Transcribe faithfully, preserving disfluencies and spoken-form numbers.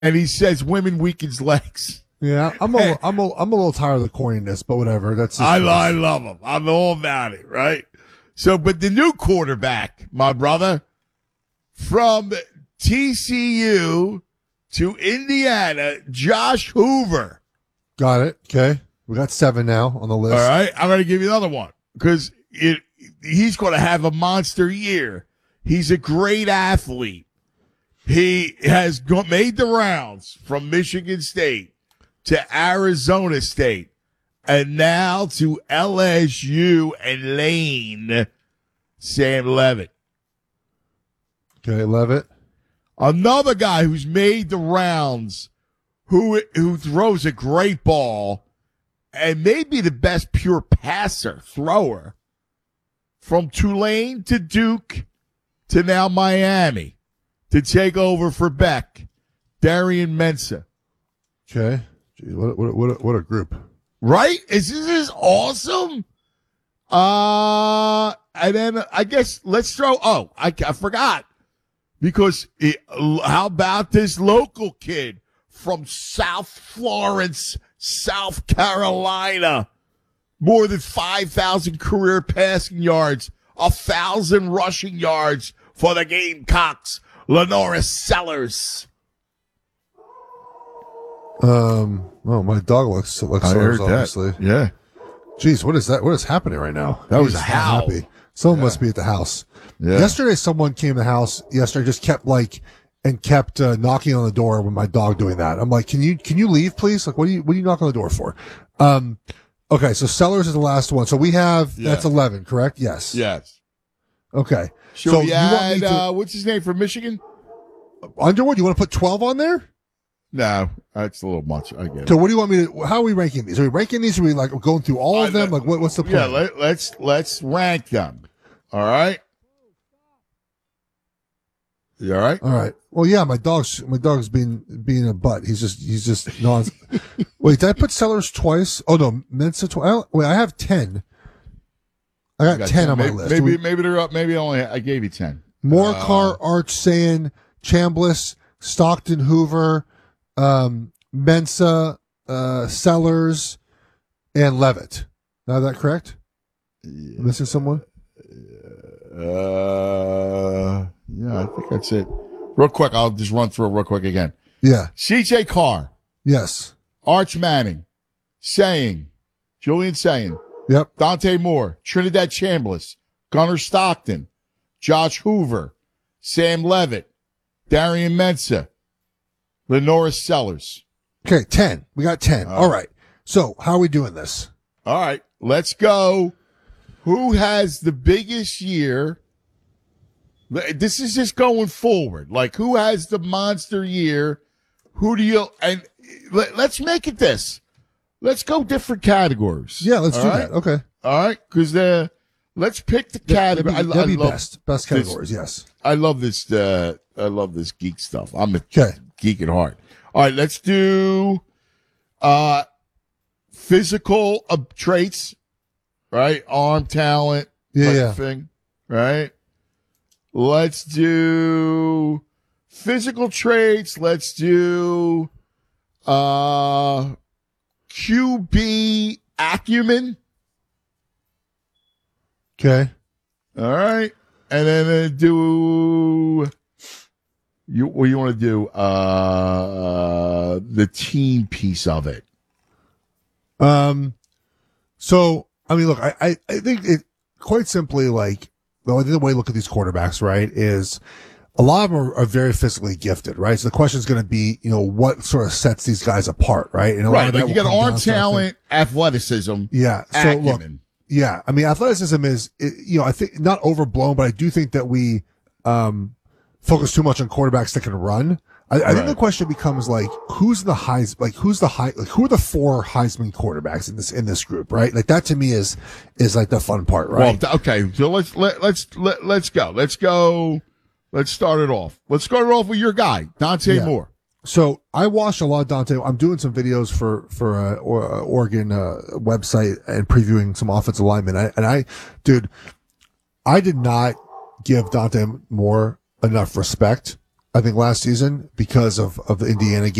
and he says women weakens legs. Yeah, I'm a, I'm a, I'm a little tired of the corniness, but whatever. That's just I, I love him. I'm all about it, right? So, but the new quarterback, my brother, from T C U to Indiana, Josh Hoover. Got it. Okay. We got seven now on the list. All right. I'm going to give you another one because it, he's going to have a monster year. He's a great athlete. He has go- made the rounds from Michigan State to Arizona State and now to L S U and Lane. Sam Levitt. Okay, Levitt. Another guy who's made the rounds, who who throws a great ball, and may be the best pure passer, thrower, from Tulane to Duke to now Miami to take over for Beck, Darian Mensah. Okay. Gee, what, what, what, a, what a group. Right? Is this is awesome? Uh, and then I guess let's throw, oh, I, I forgot. Because it, how about this local kid from South Florence, South Carolina? More than five thousand career passing yards, one thousand rushing yards for the Gamecocks, Lenoris Sellers. Um. Oh, my dog looks looks I Sellers, heard that. obviously. Yeah. Jeez, what is that? What is happening right now? That was He's a howl. happy. Someone Yeah. must be at the house. Yeah. Yesterday, someone came to the house. Yesterday, just kept like and kept uh, knocking on the door with my dog doing that. I'm like, can you can you leave, please? Like, what do you what do you knock on the door for? Um. Okay, so Sellers is the last one. So we have Yeah. that's eleven, correct? Yes. Yes. Okay. Should so we you want add, me to, uh, what's his name from Michigan? Underwood? You want to put twelve on there? No, that's a little much. I get it. So what do you want me to? How are we ranking these? Are we ranking these? Are we like going through all of I- them? Like what, what's the Yeah, plan? let, let's let's rank them. All right. You all right? All right. Well, yeah, my dog's my dog's being being a butt. He's just he's just non. Wait, did I put Sellers twice? Oh no, Mensah twice. Wait, I have ten. I got, You got ten on my maybe, list. Maybe We- maybe they're up. Maybe only I gave you ten. Moorcar, Uh, Arch, Sayin, Chambliss, Stockton, Hoover, um, Mensah, uh, Sellers, and Levitt. Now that correct? yeah. Missing someone? Uh, yeah, I think that's it. Real quick, I'll just run through it real quick again. Yeah. C J Carr, Yes. Arch Manning, Saying, Julian Saying, Yep. Dante Moore, Trinidad Chambliss, Gunnar Stockton, Josh Hoover, Sam Levitt, Darian Mensah, Lenoris Sellers. Okay, ten. We got ten. Uh, All right. So how are we doing this? All right, let's go. Who has the biggest year? This is just going forward. Like, who has the monster year? Who do you, and let, let's make it this. Let's go different categories. Yeah, let's All do right? that. Okay. All right, because the let's pick the That'd category. be, I, that'd I be love, best. Best this- categories, yes. I love this. Uh, I love this geek stuff. I'm a Okay. geek at heart. All right, let's do uh, physical uh, traits. Right, arm talent. Yeah, type yeah. Thing. Right. Let's do physical traits. Let's do uh, Q B acumen. Okay. All right, and then uh, do you what you want to do? Uh, the team piece of it. Um, so, I mean, look, I, I, I think it quite simply, like, the way the way to look at these quarterbacks, right, is a lot of them are, are very physically gifted, right? So the question is going to be, you know, what sort of sets these guys apart, right? And a lot Right, of that like you will got come arm down to, I think- talent, athleticism, Yeah. So look, acumen. yeah, I mean, athleticism is, it, you know, I think not overblown, but I do think that we, um, focus too much on quarterbacks that can run. I, I think Right. the question becomes like, who's the Heis, like, who's the high, like, who are the four Heisman quarterbacks in this, in this group, right? Like, that to me is, is like the fun part, Well, right? th- okay, so let's let let's let, let's go. Let's go. Let's start it off. Let's start it off with your guy, Dante Yeah. Moore. So I watched a lot of Dante. I'm doing some videos for, for, uh, or, uh, Oregon, uh, website and previewing some offensive linemen. I, and I, dude, I did not give Dante Moore enough respect I think last season because of, of the Indiana